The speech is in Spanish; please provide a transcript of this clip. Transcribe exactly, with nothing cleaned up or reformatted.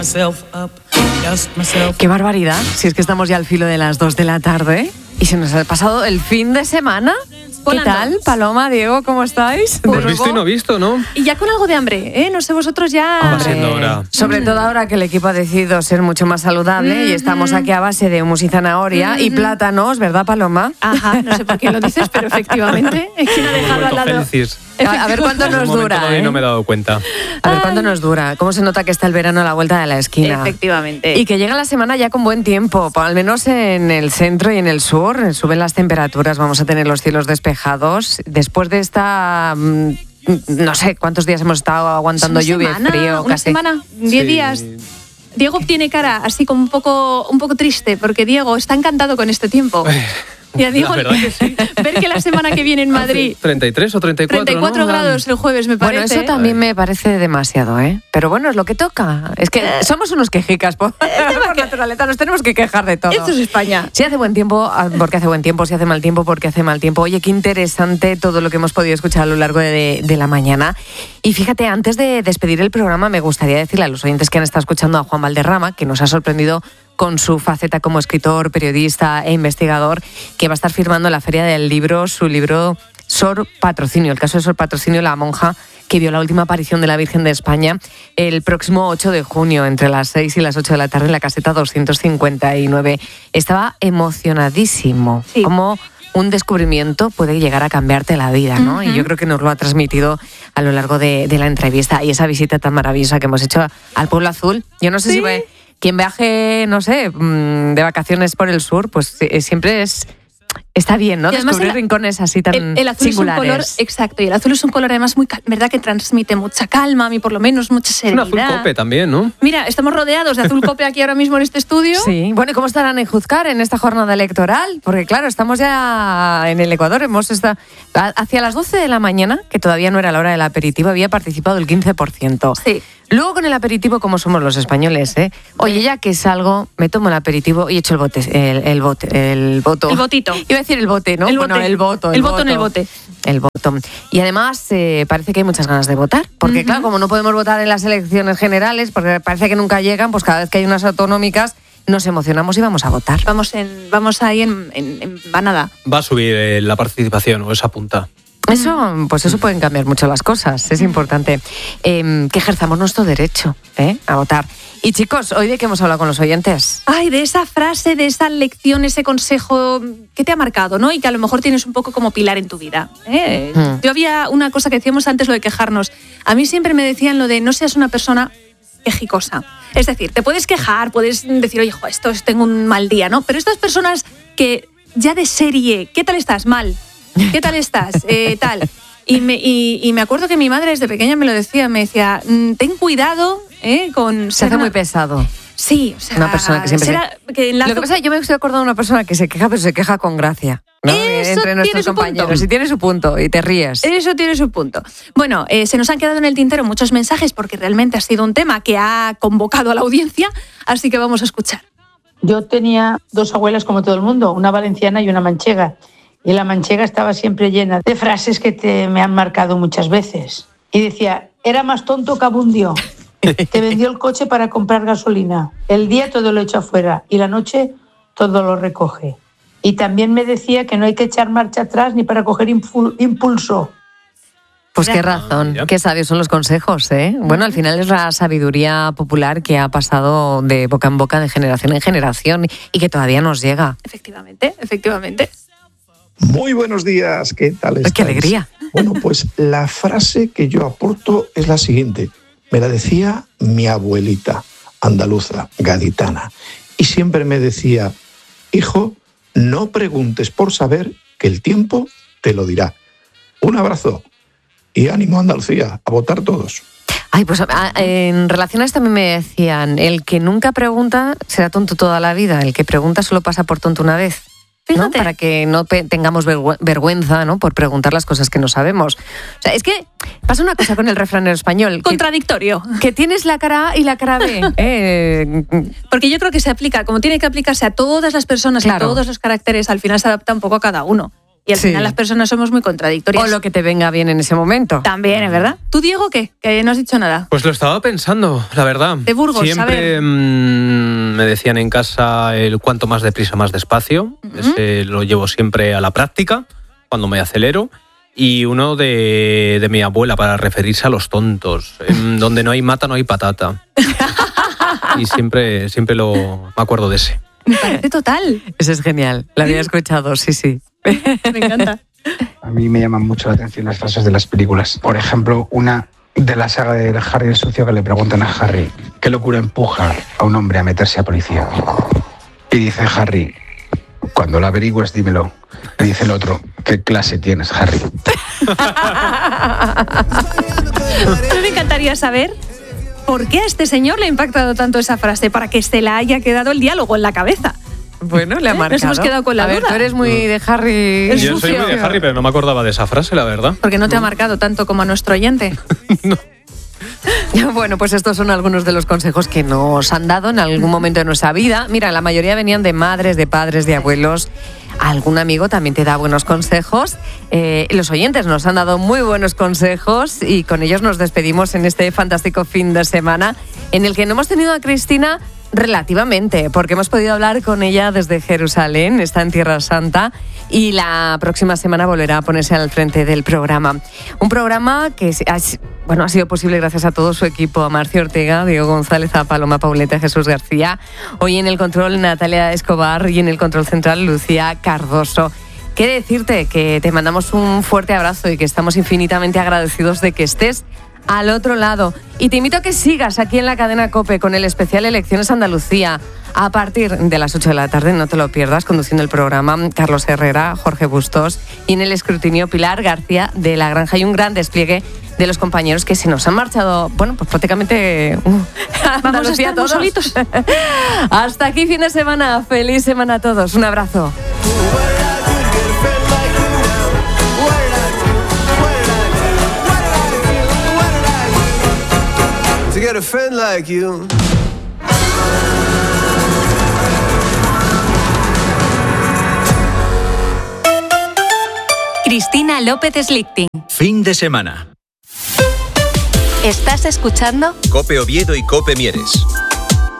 Qué barbaridad, si es que estamos ya al filo de las dos de la tarde y se nos ha pasado el fin de semana. Volando. ¿Qué tal, Paloma, Diego, cómo estáis? Pues visto y no visto, ¿no? Y ya con algo de hambre, ¿eh? No sé, vosotros ya... Va siendo hora. Sobre todo ahora que el equipo ha decidido ser mucho más saludable mm-hmm. y estamos aquí a base de humus y zanahoria mm-hmm. y plátanos, ¿verdad, Paloma? Ajá, no sé por qué lo dices, pero efectivamente es quien ha dejado al lado... A, a ver cuánto nos dura, ¿eh? No me he dado cuenta. A ver cuánto nos dura. Cómo se nota que está el verano a la vuelta de la esquina. Efectivamente. Y que llega la semana ya con buen tiempo, al menos en el centro y en el sur. Suben las temperaturas, vamos a tener los cielos despejados. Después de esta... no sé cuántos días hemos estado aguantando una lluvia semana, y frío. Una casi. semana, diez sí. días. Diego tiene cara así como un poco, un poco triste, porque Diego está encantado con este tiempo. Ya digo, la verdad que sí. Ver que la semana que viene en Madrid... treinta y tres o treinta y cuatro, treinta y cuatro ¿no? grados el jueves, me parece. Bueno, eso también me parece demasiado, ¿eh? Pero bueno, es lo que toca. Es que eh, somos unos quejicas por, eh, por que... naturaleza, nos tenemos que quejar de todo. Esto es España. Si hace buen tiempo, porque hace buen tiempo, si hace mal tiempo, porque hace mal tiempo. Oye, qué interesante todo lo que hemos podido escuchar a lo largo de, de la mañana. Y fíjate, antes de despedir el programa, me gustaría decirle a los oyentes que han estado escuchando a Juan Valderrama, que nos ha sorprendido con su faceta como escritor, periodista e investigador, que va a estar firmando en la Feria del Libro su libro Sor Patrocinio, el caso de Sor Patrocinio, la monja que vio la última aparición de la Virgen de España el próximo ocho de junio, entre las seis y las ocho de la tarde, en la caseta doscientos cincuenta y nueve. Estaba emocionadísimo. Sí. Como un descubrimiento puede llegar a cambiarte la vida, ¿no? Uh-huh. Y yo creo que nos lo ha transmitido a lo largo de, de la entrevista y esa visita tan maravillosa que hemos hecho al Pueblo Azul. Yo no sé ¿Sí? si... Me, quien viaje, no sé, de vacaciones por el sur, pues siempre es... Está bien, ¿no? Descubrir el, rincones así tan el, el azul singulares. Es un color, exacto, y el azul es un color además muy, verdad, que transmite mucha calma, a mí por lo menos, mucha serenidad. Un azul cope también, ¿no? Mira, estamos rodeados de azul cope aquí ahora mismo en este estudio. Sí, bueno, ¿y cómo estarán en Juzcar en esta jornada electoral? Porque claro, estamos ya en el Ecuador, hemos estado... Hacia las doce de la mañana, que todavía no era la hora del aperitivo, había participado el quince por ciento. Sí. Luego con el aperitivo, como somos los españoles, ¿eh? Oye, ya que salgo, me tomo el aperitivo y echo el bote, el, el bote, el voto. El botito. Iba a decir el bote, ¿no? El bueno, bote. el voto. El, el voto voto en el bote. El voto. Y además eh, parece que hay muchas ganas de votar, porque uh-huh. claro, como no podemos votar en las elecciones generales, porque parece que nunca llegan, pues cada vez que hay unas autonómicas nos emocionamos y vamos a votar. Vamos en, vamos ahí en, en, en vanada. Va a subir eh, la participación o esa punta. Eso, pues eso pueden cambiar mucho las cosas, es importante eh, que ejerzamos nuestro derecho ¿eh? a votar. Y chicos, ¿hoy de qué hemos hablado con los oyentes? Ay, de esa frase, de esa lección, ese consejo que te ha marcado, ¿no? Y que a lo mejor tienes un poco como pilar en tu vida. ¿eh? Mm. Yo había una cosa que decíamos antes, lo de quejarnos. A mí siempre me decían lo de no seas una persona quejicosa. Es decir, te puedes quejar, puedes decir, oye, jo, esto tengo un mal día, ¿no? Pero estas personas que ya de serie, ¿qué tal estás? Mal. ¿Qué tal estás? Eh, tal. Y me, y, y me acuerdo que mi madre desde pequeña me lo decía, me decía, ten cuidado ¿eh? con... Se hace una... muy pesado. Sí, o sea... Una persona que siempre será, se... que enlazo... Lo que pasa es que yo me estoy acordando de una persona que se queja, pero se queja con gracia, ¿no? Eso entre nuestros tiene su compañeros. punto. Y tiene su punto, y te ríes. Eso tiene su punto. Bueno, eh, se nos han quedado en el tintero muchos mensajes porque realmente ha sido un tema que ha convocado a la audiencia, así que vamos a escuchar. Yo tenía dos abuelas como todo el mundo, una valenciana y una manchega. Y la manchega estaba siempre llena de frases que te, me han marcado muchas veces. Y decía, era más tonto que abundio. Te vendió el coche para comprar gasolina. El día todo lo echa afuera y la noche todo lo recoge. Y también me decía que no hay que echar marcha atrás ni para coger impulso. Pues qué razón, qué sabios son los consejos, ¿eh? Bueno, al final es la sabiduría popular que ha pasado de boca en boca, de generación en generación y que todavía nos llega. Efectivamente, efectivamente. Muy buenos días, ¿qué tal estáis? ¡Qué alegría! Bueno, pues la frase que yo aporto es la siguiente. Me la decía mi abuelita, andaluza, gaditana. Y siempre me decía, hijo, no preguntes por saber, que el tiempo te lo dirá. Un abrazo y ánimo, Andalucía, a votar todos. Ay, pues a, en relación a esto a mí me decían, el que nunca pregunta será tonto toda la vida, el que pregunta solo pasa por tonto una vez. ¿no? Para que no pe- tengamos vergü- vergüenza, ¿no? Por preguntar las cosas que no sabemos. O sea, es que pasa una cosa con el refranero español. Contradictorio. Que, que tienes la cara A y la cara B. eh, Porque yo creo que se aplica, como tiene que aplicarse a todas las personas, claro, a todos los caracteres, al final se adapta un poco a cada uno. Y al Sí. final las personas somos muy contradictorias. O lo que te venga bien en ese momento. También, ¿es verdad? ¿Tú, Diego, qué? Que no has dicho nada. Pues lo estaba pensando, la verdad. De Burgos, a Siempre ver. mm, me decían en casa el cuanto más deprisa, más despacio. Ujú. Ese lo llevo siempre a la práctica, cuando me acelero. Y uno de, de mi abuela, para referirse a los tontos. En donde no hay mata, no hay patata. Y siempre, siempre lo, me acuerdo de ese. Me parece total. Ese es genial. Lo había escuchado, sí, sí. Me encanta. A mí me llaman mucho la atención las frases de las películas. Por ejemplo, una de la saga de Harry el Sucio, que le preguntan a Harry ¿qué locura empuja a un hombre a meterse a policía? Y dice Harry: cuando lo averigües, dímelo. Y dice el otro: ¿qué clase tienes, Harry? Me encantaría saber por qué a este señor le ha impactado tanto esa frase para que se la haya quedado el diálogo en la cabeza. Bueno, le ha ¿Eh? marcado. Nos hemos quedado con la A ver, duda. tú eres muy de Harry. El Yo soy sucio. muy de Harry, pero no me acordaba de esa frase, la verdad. Porque no te ha marcado tanto como a nuestro oyente. Bueno, pues estos son algunos de los consejos que nos han dado en algún momento de nuestra vida. Mira, la mayoría venían de madres, de padres, de abuelos. Algún amigo también te da buenos consejos. Eh, los oyentes nos han dado muy buenos consejos y con ellos nos despedimos en este fantástico fin de semana en el que no hemos tenido a Cristina relativamente, porque hemos podido hablar con ella desde Jerusalén, está en Tierra Santa, y la próxima semana volverá a ponerse al frente del programa. Un programa que ha, bueno, ha sido posible gracias a todo su equipo, a Marcio Ortega, Diego González, a Paloma Pauleta, Jesús García, hoy en el control Natalia Escobar y en el control central Lucía Cardoso. ¿Qué decirte? Que te mandamos un fuerte abrazo y que estamos infinitamente agradecidos de que estés al otro lado. Y te invito a que sigas aquí en la cadena COPE con el especial Elecciones Andalucía. A partir de las ocho de la tarde, no te lo pierdas, conduciendo el programa Carlos Herrera, Jorge Bustos y en el escrutinio Pilar García de la Granja. Y un gran despliegue de los compañeros que se nos han marchado, bueno, pues prácticamente uh, Vamos a estar todos solitos. Hasta aquí fin de semana. Feliz semana a todos. Un abrazo. To get a friend like you. Cristina López Slichting. Fin de semana. ¿Estás escuchando? Cope Oviedo y Cope Mieres.